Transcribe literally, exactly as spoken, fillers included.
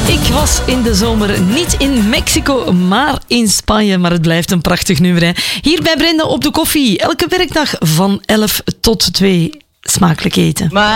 Ik was in de zomer niet in Mexico, maar in Spanje. Maar het blijft een prachtig nummer. Hè? Hier bij Brenda op de koffie. Elke werkdag van elf tot twee. Smakelijk eten. Maar